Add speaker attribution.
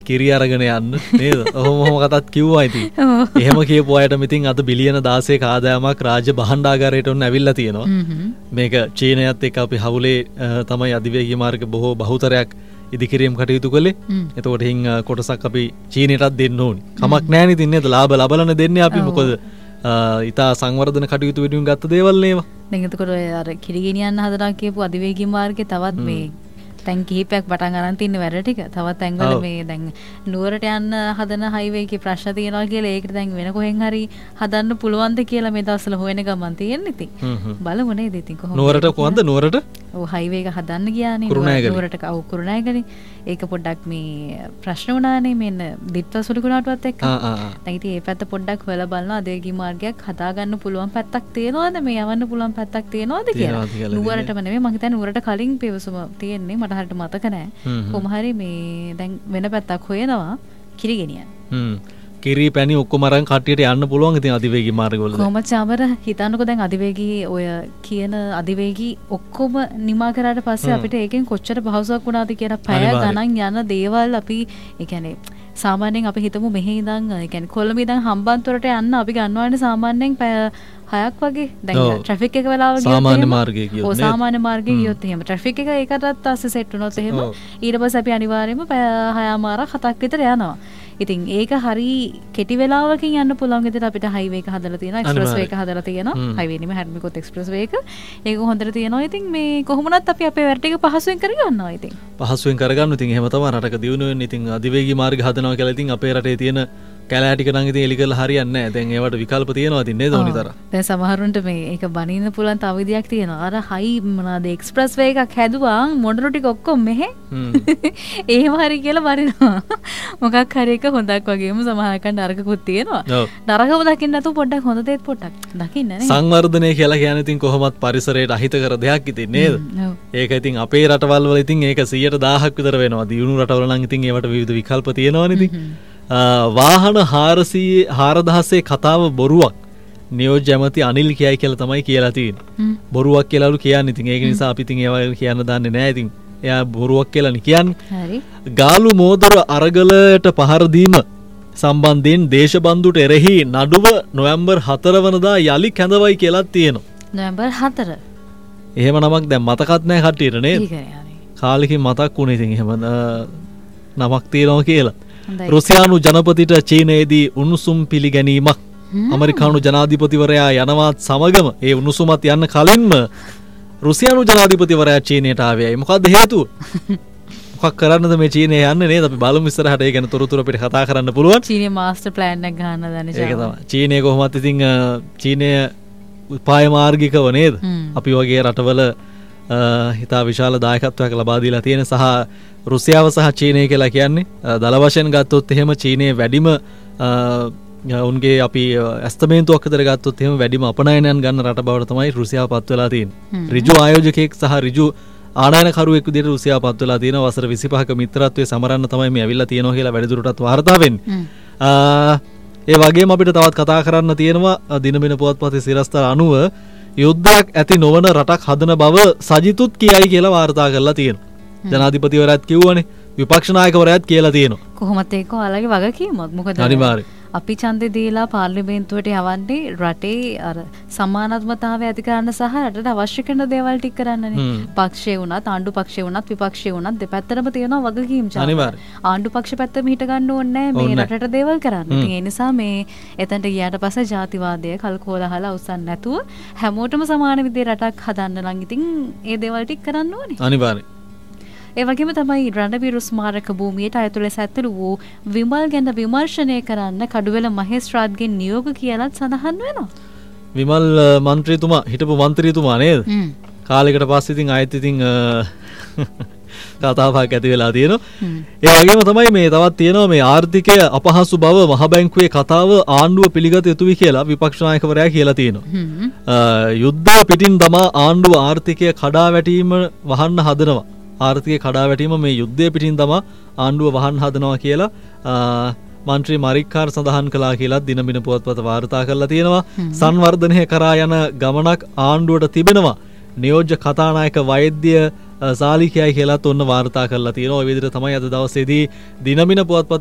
Speaker 1: කිරි අරගෙන යන්න නේද? ඔහොම කතාත් කිව්වා ඉතින්. එහෙම කියපු අයටම ඉතින් අද බිලියන 16ක ආදායමක් රාජ්‍ය භාණ්ඩාගාරයට ඔන්න ඇවිල්ලා තියෙනවා. මේක චීනයත් එක්ක අපි හවුලේ තමයි අධිවේගී මාර්ග බොහෝ බහුතරයක් ඉදිකිරීම කටයුතු කළේ. එතකොට හින් කොටසක් අපි චීනයටත් දෙන්න ඕනි. කමක් නැහැ නේ ඉතින් නේද? ලාභ ලබලන දෙන්නේ අපි මොකද ඉතා සංවර්ධන කටයුතු වෙනුවෙන් ගත්ත දේවල් නේවා.
Speaker 2: දැන් එතකොට අර කිරි ගෙනියන්න හදනවා කියපු අධිවේගී මාර්ගයේ තවත් මේ තැන් කිහිපයක් පටන් අරන් තින්න වැඩ ටික. තවත් තැන්වල මේ දැන් නුවරට යන්න හදන හයිවේ එකේ ප්‍රශ්න තියෙනවා කියලා ඒකට දැන් වෙන කොහෙන් හරි හදන්න පුළුවන්ද කියලා මේ දවස්වල හොයන ගමන් තියෙන්නේ ඉතින්. බලමු නේද ඉතින් කොහොමද. නුවරට කොහොමද නුවරට? ඔව් හයිවේ එක හදන්න ගියානේ නුවරට. ඔව් කුරුණෑගලේ. ඒක පොඩ්ඩක් මේ ප්‍රශ්න වුණානේ මෙන්න දිත්ත සුළුකුණාටුවත් එක්ක. දැන් ඉතින් මේ පැත්ත පොඩ්ඩක් හොයලා බලනවා අධිවේගී මාර්ගයක් හදාගන්න පුළුවන් පැත්තක් තියෙනවද මේ යවන්න පුළුවන් පැත්තක් තියෙනවද කියලා. නුවරටම නෙමෙයි මම හිතන්නේ නුවරට කලින් පෙවසුම තියෙන්නේ මට හරියට මතක නැහැ. කොහොම හරි මේ දැන් වෙන පැත්තක් හොයනවා කිරි ගෙනියන්න.
Speaker 1: කිරි පැණි ඔක්කොම අරන් කට්ටියට යන්න පුළුවන් ඉතින් අධිවේගී මාර්ගවල.
Speaker 2: කොහොමද චාමර හිතන්නකෝ දැන් අධිවේගී ඔය කියන අධිවේගී ඔක්කොම නිමා කරාට පස්සේ අපිට ඒකෙන් කොච්චර පහසුවක් වුණාද කියලා පැය ගණන් යන දේවල් අපි ඒ කියන්නේ සාමාන්‍යයෙන් අපි හිතමු මෙහි ඉඳන් ඒ කියන්නේ කොළඹ ඉඳන් හම්බන්තොටට යන්න අපි ගන්නවානේ සාමාන්‍යයෙන් පැය 6ක් වගේ. දැන් ට්‍රැෆික් එක වෙලාව ගියොත්
Speaker 1: සාමාන්‍ය මාර්ගයේ ගියොත්
Speaker 2: ඔව් සාමාන්‍ය මාර්ගයේ ගියොත් එහෙම ට්‍රැෆික් එක ඒකටත් අස්සේ සෙට් වුණොත් එහෙම ඊට පස්සේ අපි අනිවාර්යයෙන්ම පැය 6මාරක් 7ක් විතර යනවා. ඉතින් ඒක හරි කෙටි වෙලාවකින් යන්න පුළුවන් විදිහට අපිට හයිවේ එක හදලා තියෙනවා, එක්ස්ප්‍රස් වේ එක හදලා තියෙනවා. හයිවේ නෙමෙයි හැඩමිකොත් එක්ස්ප්‍රස් වේ එක. ඒක හොඳට තියෙනවා. ඉතින් මේ කොහොමනත් අපි අපේ වැඩ ටික පහසුවෙන් කරගන්නවා ඉතින්. පහසුවෙන්
Speaker 1: කරගන්න. ඉතින් එහෙම තමයි රටක දියුණු වෙන්නේ. ඉතින් අධිවේගී මාර්ග හදනවා කියලා ඉතින් අපේ රටේ තියෙන කැලෑ ටික නම් ඉතින් එලි කරලා හරියන්නේ නැහැ. දැන් ඒවට විකල්ප තියෙනවා ඉතින් නේද ඕනිතර.
Speaker 2: දැන් සමහරුන්ට මේ ඒක බනින්න පුළුවන් තව විදියක් තියෙනවා. අර හයි මොනවාද එක්ස්ප්‍රස් වේ එකක් හැදුවා මොඩරු ටික ඔක්කොම මෙහෙ. එහෙම හරි කියලා බනිනවා. මොකක් හරි එක හොඳක් වගේම සමහරකට නරකකුත් තියෙනවා. නරකව දකින්න නැතුව පොඩ්ඩක් හොඳ දේත් පොඩ්ඩක් දකින්න නේ.
Speaker 1: සංවර්ධනය කියලා කියන්නේ ඉතින් කොහොමත් පරිසරයට අහිතකර දෙයක් ඉතින් නේද? ඒක ඉතින් අපේ රටවල් වල ඉතින් ඒක 100%ක් විතර වෙනවා. දියුණු රටවල නම් ඉතින් ඒවට විවිධ විකල්ප තියෙනවනේ ඉතින්. වාහන 4000 කතාව බොරුවක්. නියෝජ්‍ය ඇමති අනිල් කියයි කියලා තමයි කියලා තියෙන්නේ. බොරුවක් කියලාලු කියන්නේ. ඉතින් ඒක නිසා අපි ඉතින් ඒවා කියන්න දන්නේ නැහැ ඉතින්. එයා බොරුවක් කියලානේ කියන්නේ. හරි. ගාලු මෝදර අරගලයට පහර දීම සම්බන්ධයෙන් දේශබන්දුට එරෙහි නඩුව නොවැම්බර් 4 වනදා යලි කැඳවයි කියලා තියෙනවා.
Speaker 2: නොවැම්බර් 4.
Speaker 1: එහෙම නමක් දැන් මතකත් නැහැ කට්ටියට නේද? කාලෙකින් මතක් වුණේ ඉතින් එහෙම නමක් තියෙනවා කියලා. රුසියානු ජනපතිට චීනයේදී උණුසුම් පිළිගැනීමක්. ඇමරිකානු ජනාධිපතිවරයා යනවත් සමගම ඒ උණුසුමත් යන්න කලින්ම රුසියානු ජනාධිපතිවරයා චීනයට ආවේ. මොකද්ද හේතුව? මොකක් කරන්නද මේ චීනය යන්නේ නේද? අපි බලමු ඉස්සරහට ඒ ගැන තොරතුරු අපිට කතා කරන්න පුළුවන්.
Speaker 2: චීනයේ මාස්ටර් ප්ලෑන් එක ගන්න දන්නේ.
Speaker 1: ඒක තමයි. චීනය කොහොමත් ඉතින් චීනය උපාය මාර්ගිකව නේද? අපි වගේ රටවල හිතා විශාල දායකත්වයක් ලබා දීලා තියෙන සහ රුසියාව සහ චීනය කියලා කියන්නේ දල වශයෙන් ගත්තොත් එහෙම චීනයේ වැඩිම උන්ගේ අපි ඇස්තමේන්තුවක් විතර ගත්තොත් එහෙම වැඩිම අපනයනයන් ගන්න රට බවට තමයි රුසියාව පත් වෙලා තියෙන්නේ. ඍජු ආයෝජකයෙක් සහ ඍජු ආනයනකරුවෙක් විදිහට රුසියාව පත් වෙලා තියෙනවා. වසර 25ක මිත්‍රත්වයේ සමරන්න තමයි මේ ඇවිල්ලා තියෙනවා කියලා වැඩිදුරටත් වාර්තා වෙන්නේ. ඒ වගේම අපිට තවත් කතා කරන්න තියෙනවා දිනමින පුවත්පතේ සිරස්තල 90 යුද්ධයක් ඇති නොවන රටක් හදන බව සජිතුත් කියයි කියලා වාර්තා කරලා තියෙනවා. ජනාධිපතිවරයාත් කිව්වනේ, විපක්ෂ නායකවරයාත් කියලා තියෙනවා.
Speaker 2: කොහොමද ඒක ඔයාලගේ වගකීමක්? මොකද
Speaker 1: අනිවාර්යයෙන්
Speaker 2: අපි ඡන්දේ දීලා පාර්ලිමේන්තුවට යවන්නේ රටේ අර සමානාත්මතාවය ඇති කරන්න සහ රටට අවශ්‍ය කරන දේවල් ටික කරන්නනේ. පක්ෂේ වුණත් ආණ්ඩු පක්ෂේ වුණත් විපක්ෂේ වුණත් දෙපැත්තටම තියෙනවා වගකීම් ඡන්ද.
Speaker 1: අනිවාර්යයෙන්.
Speaker 2: ආණ්ඩු පක්ෂ පැත්තම හිට ගන්න ඕනේ නැහැ මේ රටට දේවල් කරන්න. ඉතින් ඒ නිසා මේ එතනට ගියාට පස්සේ ජාතිවාදය කල්කෝලහල අවසන් නැතුව හැමෝටම සමාන විදිහේ රටක් හදන්න නම් ඉතින් ඒ දේවල් ටික කරන්න ඕනේ.
Speaker 1: අනිවාර්යයෙන්.
Speaker 2: ඒ වගේම තමයි රණවීර ස්මාරක භූමියට අයතුල සැතළු වූ විමල් ගැන විමර්ශනය කරන්න කඩුවෙල මහේස්ත්‍රාත්ගෙන් නියෝග කියලාත් සඳහන් වෙනවා.
Speaker 1: විමල් මන්ත්‍රීතුමා හිටපු මන්ත්‍රීතුමා නේද? කාලයකට පස්සේ ඉතින් ආයෙත් ඉතින් කතාවක් ඇති වෙලා තියෙනවා. ඒ වගේම තමයි මේ තවත් තියෙනවා මේ ආර්ථිකය අපහසු බව මහ බැංකුවේ කතාව ආණ්ඩුව පිළිගත යුතුයි කියලා විපක්ෂ නායකවරයා කියලා තියෙනවා. යුද්ධ පිටින් තමා ආණ්ඩුව ආර්ථිකය කඩා වැටීම වහන්න හදනවා. ආර්ථිකය කඩා වැටීම මේ යුද්ධය පිටින් තමා ආණ්ඩුව වහන්න හදනවා කියලා මන්ත්‍රී මරික්කාර් සඳහන් කළා කියලා දිනමින පුවත්පත වාර්තා කරලා තියෙනවා. සංවර්ධනය කරා යන ගමනක් ආණ්ඩුවට තිබෙනවා. නියෝජ්‍ය කතානායක වෛද්‍ය සාලිකයයි කියලාත් ඔන්න වාර්තා කරලා තියෙනවා. ඔය විදිහට තමයි අද දවසේදී දිනමින පුවත්පත්